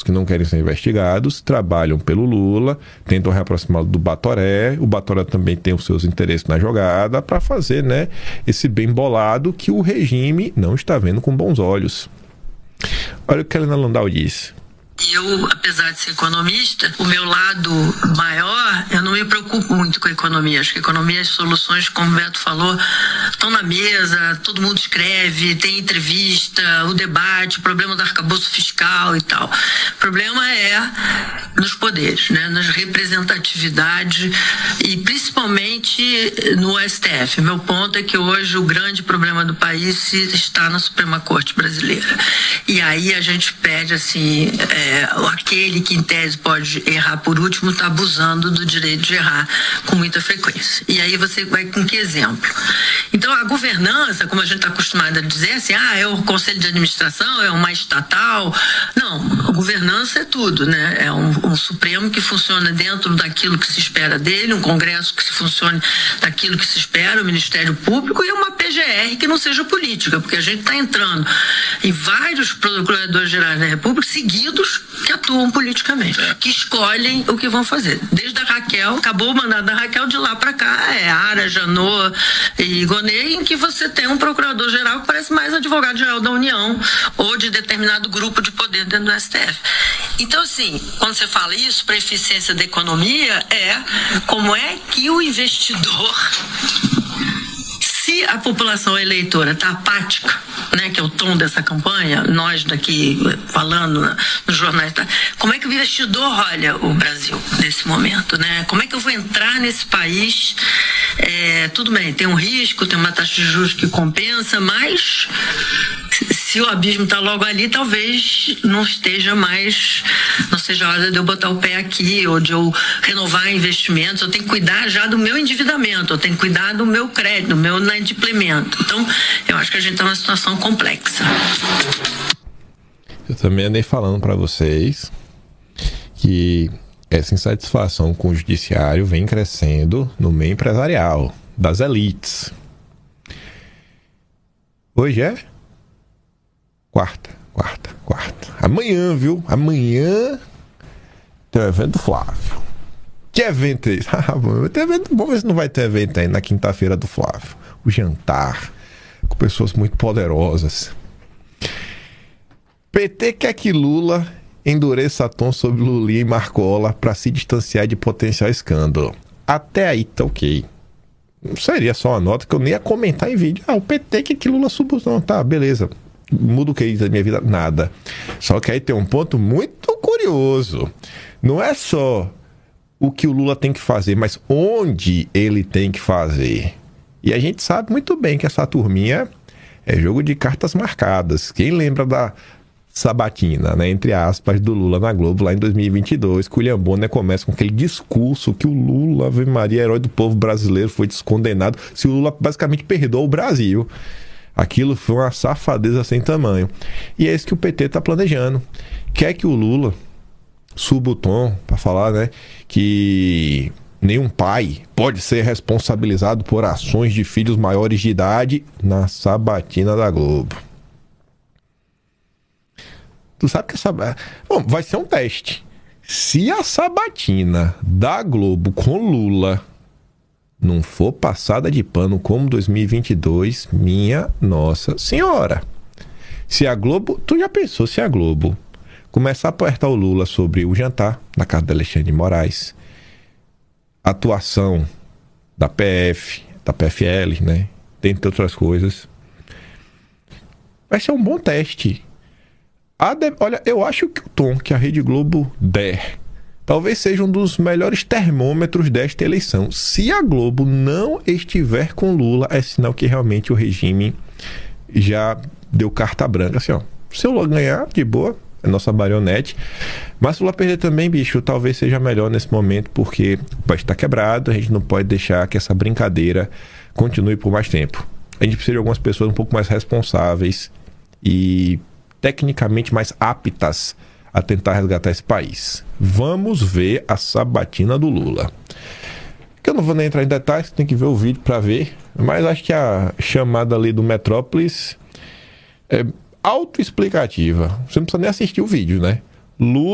que não querem ser investigados, trabalham pelo Lula, tentam reaproximá-lo do Batoré. O Batoré também tem os seus interesses na jogada para fazer, né, esse bem bolado que o regime não está vendo com bons olhos. Olha o que a Helena Landau disse. Eu, apesar de ser economista, o meu lado maior, eu não me preocupo muito com a economia. Acho que a economia, as soluções, como o Beto falou, estão na mesa, todo mundo escreve, tem entrevista, o debate, o problema do arcabouço fiscal e tal. O problema é nos poderes, né? Nas representatividades e principalmente no STF. Meu ponto é que hoje o grande problema do país está na Suprema Corte Brasileira. E aí a gente pede assim... aquele que em tese pode errar por último está abusando do direito de errar com muita frequência. E aí você vai com que exemplo? Então a governança, como a gente está acostumado a dizer assim, é o conselho de administração, é uma estatal. Não, a governança é tudo, né? É um Supremo que funciona dentro daquilo que se espera dele, um Congresso que funcione daquilo que se espera, o Ministério Público e uma PGR que não seja política, porque a gente está entrando em vários procuradores gerais da República seguidos que atuam politicamente, que escolhem o que vão fazer. Desde a Raquel, acabou o mandato da Raquel, de lá para cá, Ara, Janot e Gonei, em que você tem um procurador-geral que parece mais advogado-geral da União ou de determinado grupo de poder dentro do STF. Então, assim, quando você fala isso para eficiência da economia, como é que o investidor... Se a população eleitora está apática, né, que é o tom dessa campanha, nós daqui falando nos jornais, como é que o investidor olha o Brasil nesse momento, né? Como é que eu vou entrar nesse país? Tudo bem, tem um risco, tem uma taxa de juros que compensa, mas se o abismo está logo ali, talvez não seja a hora de eu botar o pé aqui, ou de eu renovar investimentos. Eu tenho que cuidar já do meu endividamento, eu tenho que cuidar do meu crédito, do meu inadimplemento. Então, eu acho que a gente está numa situação complexa. Eu também andei falando para vocês que essa insatisfação com o judiciário vem crescendo no meio empresarial, das elites. Hoje é quarta. Amanhã, viu? Amanhã tem o evento do Flávio. Que evento é esse? Tem evento bom, mas não vai ter evento aí na quinta-feira do Flávio. O jantar com pessoas muito poderosas. PT quer que Lula endureça tom sobre Lulinha e Marcola para se distanciar de potencial escândalo. Até aí tá ok. Não seria só uma nota que eu nem ia comentar em vídeo. O PT quer que Lula suba. Não, tá, beleza. Muda o que isso da minha vida? Nada. Só que aí tem um ponto muito curioso. Não é só o que o Lula tem que fazer, mas onde ele tem que fazer. E a gente sabe muito bem que essa turminha é jogo de cartas marcadas. Quem lembra da sabatina, né, entre aspas, do Lula na Globo lá em 2022, que o William Bonner começa com aquele discurso que o Lula, Ave Maria, herói do povo brasileiro, foi descondenado. Se o Lula basicamente perdoou o Brasil. Aquilo foi uma safadeza sem tamanho. E é isso que o PT está planejando. Quer que o Lula suba o tom para falar, né, que nenhum pai pode ser responsabilizado por ações de filhos maiores de idade na sabatina da Globo. Tu sabe que Bom, vai ser um teste. Se a sabatina da Globo com Lula não for passada de pano como 2022, minha Nossa Senhora. Se a Globo... Tu já pensou se a Globo começar a apertar o Lula sobre o jantar na casa de Alexandre de Moraes, a atuação da PF, da PFL, né? Dentre outras coisas. Vai ser um bom teste. Olha, eu acho que o tom que a Rede Globo der talvez seja um dos melhores termômetros desta eleição. Se a Globo não estiver com Lula, é sinal que realmente o regime já deu carta branca. Assim, se o Lula ganhar, de boa, é nossa marionete. Mas se o Lula perder também, bicho, talvez seja melhor nesse momento, porque o país está quebrado, a gente não pode deixar que essa brincadeira continue por mais tempo. A gente precisa de algumas pessoas um pouco mais responsáveis e tecnicamente mais aptas a tentar resgatar esse país. Vamos ver a sabatina do Lula. Que eu não vou nem entrar em detalhes, tem que ver o vídeo para ver, mas acho que a chamada ali do Metrópolis é autoexplicativa. Você não precisa nem assistir o vídeo, né? Lula